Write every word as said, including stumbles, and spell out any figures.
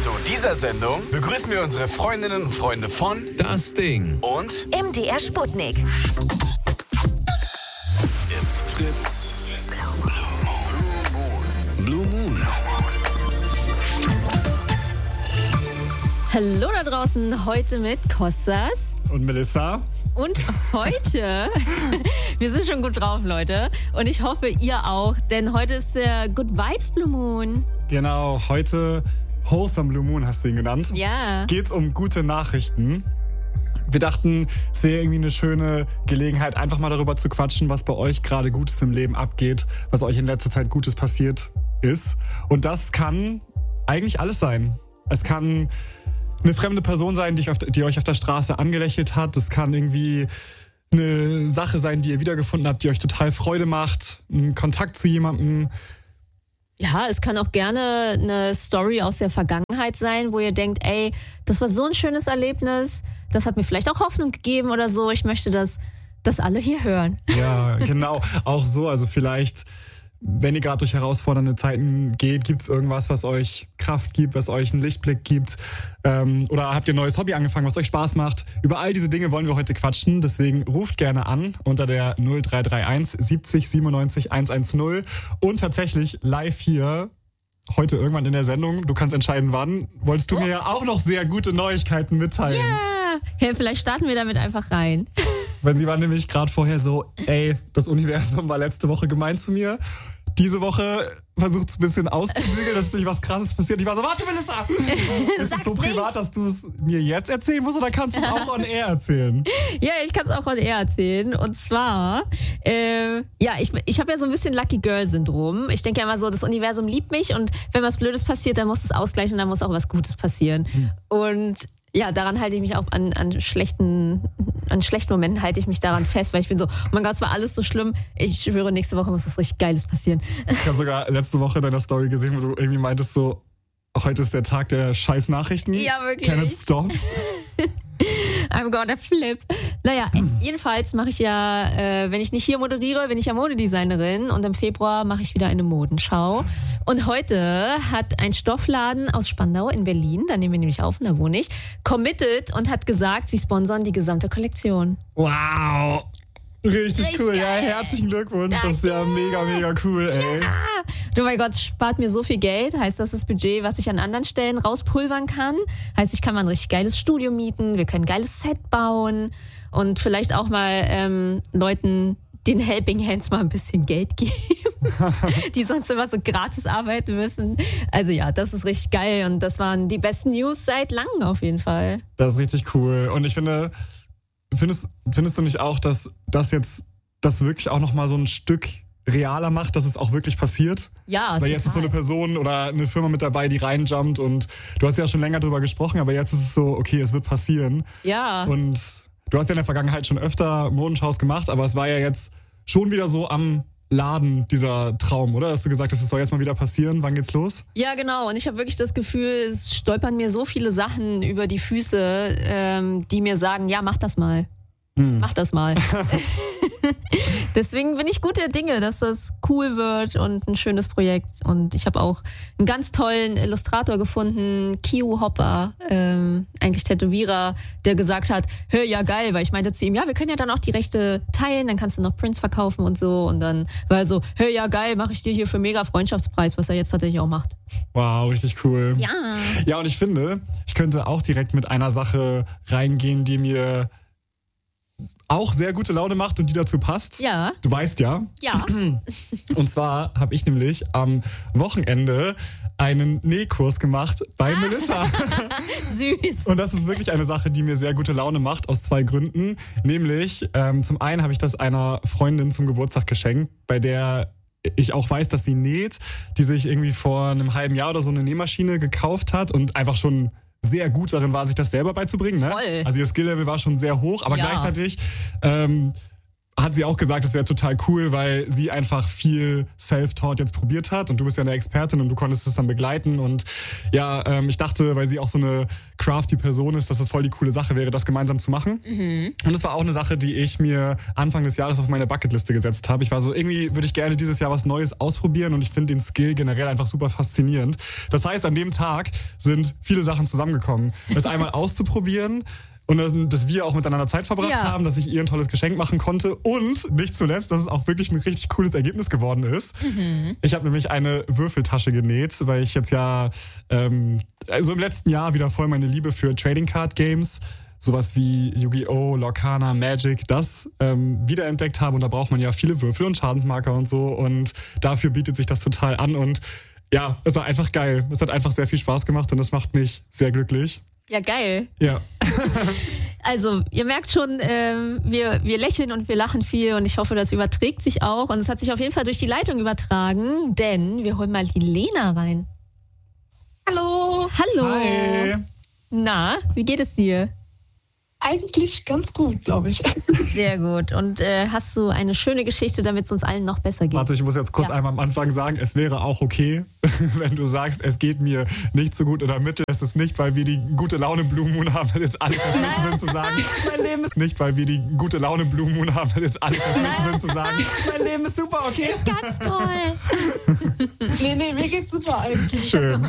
Zu dieser Sendung begrüßen wir unsere Freundinnen und Freunde von Das Ding und M D R Sputnik. It's Fritz. Blue Moon. Hallo da draußen, heute mit Kostas und Melissa. Und heute, wir sind schon gut drauf, Leute. Und ich hoffe, ihr auch, denn heute ist der Good Vibes Blue Moon. Genau, heute Wholesome Blue Moon hast du ihn genannt. Ja. Geht's um gute Nachrichten. Wir dachten, es wäre irgendwie eine schöne Gelegenheit, einfach mal darüber zu quatschen, was bei euch gerade Gutes im Leben abgeht, was euch in letzter Zeit Gutes passiert ist. Und das kann eigentlich alles sein. Es kann eine fremde Person sein, die, ich auf, die euch auf der Straße angelächelt hat. Es kann irgendwie eine Sache sein, die ihr wiedergefunden habt, die euch total Freude macht. Ein Kontakt zu jemandem. Ja, es kann auch gerne eine Story aus der Vergangenheit sein, wo ihr denkt, ey, das war so ein schönes Erlebnis, das hat mir vielleicht auch Hoffnung gegeben oder so. Ich möchte, dass das alle hier hören. Ja, genau. Auch so, also vielleicht, wenn ihr gerade durch herausfordernde Zeiten geht, gibt es irgendwas, was euch Kraft gibt, was euch einen Lichtblick gibt? Ähm, oder habt ihr ein neues Hobby angefangen, was euch Spaß macht? Über all diese Dinge wollen wir heute quatschen. Deswegen ruft gerne an unter der null drei drei eins siebzig siebenundneunzig hundertzehn. Und tatsächlich live hier, heute irgendwann in der Sendung, du kannst entscheiden wann, wolltest du oh. mir ja auch noch sehr gute Neuigkeiten mitteilen. Ja, hey, vielleicht starten wir damit einfach rein. Weil sie war nämlich gerade vorher so, ey, das Universum war letzte Woche gemein zu mir. Diese Woche versucht es ein bisschen auszubügeln, dass nicht was Krasses passiert. Ich war so, warte Melissa, ist es so privat, dass du es mir jetzt erzählen musst oder kannst du es auch on air erzählen? Ja, ich kann es auch on air erzählen. Und zwar, äh, ja, ich, ich habe ja so ein bisschen Lucky Girl Syndrom. Ich denke ja immer so, das Universum liebt mich und wenn was Blödes passiert, dann muss es ausgleichen und dann muss auch was Gutes passieren. Hm. Und ja, daran halte ich mich auch an, an schlechten, an schlechten Momenten halte ich mich daran fest, weil ich bin so, oh mein Gott, es war alles so schlimm. Ich schwöre, nächste Woche muss was richtig Geiles passieren. Ich habe sogar letzte Woche in deiner Story gesehen, wo du irgendwie meintest so, heute ist der Tag der scheiß Nachrichten. Ja, wirklich. Can it stop? I'm gonna flip. Naja, jedenfalls mache ich ja, äh, wenn ich nicht hier moderiere, bin ich ja Modedesignerin und im Februar mache ich wieder eine Modenschau. Und heute hat ein Stoffladen aus Spandau in Berlin, da nehmen wir nämlich auf und da wohne ich, committed und hat gesagt, sie sponsern die gesamte Kollektion. Wow! Richtig, Richtig cool, geil. Ja, herzlichen Glückwunsch. Danke. Das ist ja mega, mega cool, ey. Ja. Oh mein Gott, spart mir so viel Geld. Heißt, das ist das Budget, was ich an anderen Stellen rauspulvern kann. Heißt, ich kann mal ein richtig geiles Studio mieten, wir können ein geiles Set bauen und vielleicht auch mal ähm, Leuten den Helping Hands mal ein bisschen Geld geben, die sonst immer so gratis arbeiten müssen. Also ja, das ist richtig geil und das waren die besten News seit langem auf jeden Fall. Das ist richtig cool und ich finde... Findest, findest du nicht auch, dass das jetzt das wirklich auch nochmal so ein Stück realer macht, dass es auch wirklich passiert? Ja, Weil total. Jetzt ist so eine Person oder eine Firma mit dabei, die reinjumpt und du hast ja schon länger drüber gesprochen, aber jetzt ist es so, okay, es wird passieren. Ja. Und du hast ja in der Vergangenheit schon öfter Modenschaus gemacht, aber es war ja jetzt schon wieder so am Laden, dieser Traum, oder? Dass du gesagt hast, es soll jetzt mal wieder passieren. Wann geht's los? Ja, genau. Und ich habe wirklich das Gefühl, es stolpern mir so viele Sachen über die Füße, ähm, die mir sagen, ja, mach das mal. Hm. Mach das mal. Deswegen bin ich guter Dinge, dass das cool wird und ein schönes Projekt. Und ich habe auch einen ganz tollen Illustrator gefunden, Kio Hopper, ähm, eigentlich Tätowierer, der gesagt hat, hör, ja geil, weil ich meinte zu ihm, ja, wir können ja dann auch die Rechte teilen, dann kannst du noch Prints verkaufen und so. Und dann war er so, hör, ja geil, mache ich dir hier für mega Freundschaftspreis, was er jetzt tatsächlich auch macht. Wow, richtig cool. Ja. Ja, und ich finde, ich könnte auch direkt mit einer Sache reingehen, die mir auch sehr gute Laune macht und die dazu passt. Ja. Du weißt ja. Ja. Und zwar habe ich nämlich am Wochenende einen Nähkurs gemacht bei ah. Melissa. Süß. Und das ist wirklich eine Sache, die mir sehr gute Laune macht, aus zwei Gründen. Nämlich, ähm, zum einen habe ich das einer Freundin zum Geburtstag geschenkt, bei der ich auch weiß, dass sie näht, die sich irgendwie vor einem halben Jahr oder so eine Nähmaschine gekauft hat und einfach schon sehr gut darin war, sich das selber beizubringen. Ne? Voll. Also ihr Skill-Level war schon sehr hoch, aber ja. gleichzeitig ähm, hat sie auch gesagt, es wäre total cool, weil sie einfach viel Self-Taught jetzt probiert hat und du bist ja eine Expertin und du konntest es dann begleiten und ja, ähm, ich dachte, weil sie auch so eine crafty Person ist, dass das voll die coole Sache wäre, das gemeinsam zu machen. Mhm. Und das war auch eine Sache, die ich mir Anfang des Jahres auf meine Bucketliste gesetzt habe. Ich war so, irgendwie würde ich gerne dieses Jahr was Neues ausprobieren und ich finde den Skill generell einfach super faszinierend. Das heißt, an dem Tag sind viele Sachen zusammengekommen. Das einmal auszuprobieren, und dass wir auch miteinander Zeit verbracht ja. haben, dass ich ihr ein tolles Geschenk machen konnte und nicht zuletzt, dass es auch wirklich ein richtig cooles Ergebnis geworden ist. Mhm. Ich habe nämlich eine Würfeltasche genäht, weil ich jetzt ja ähm, also im letzten Jahr wieder voll meine Liebe für Trading Card Games, sowas wie Yu-Gi-Oh!, Lorcana, Magic, das ähm, wiederentdeckt habe und da braucht man ja viele Würfel und Schadensmarker und so und dafür bietet sich das total an und ja, es war einfach geil. Es hat einfach sehr viel Spaß gemacht und das macht mich sehr glücklich. Ja, geil. Ja. Also, ihr merkt schon, äh, wir, wir lächeln und wir lachen viel und ich hoffe, das überträgt sich auch. Und es hat sich auf jeden Fall durch die Leitung übertragen, denn wir holen mal die Lena rein. Hallo. Hallo. Hi. Na, wie geht es dir? Eigentlich ganz gut, glaube ich. Sehr gut. Und äh, hast du eine schöne Geschichte, damit es uns allen noch besser geht? Warte, ich muss jetzt kurz ja. einmal am Anfang sagen, es wäre auch okay, wenn du sagst, es geht mir nicht so gut oder mittel. Es ist nicht, weil wir die gute Laune Blue Moon haben, dass jetzt alle verpflichtet sind zu sagen, mein Leben ist nicht, weil wir die gute Laune Blue Moon haben, dass jetzt alle verpflichtet sind zu sagen, mein Leben ist super, okay? Ist ganz toll. nee, nee, mir geht's super eigentlich. Schön.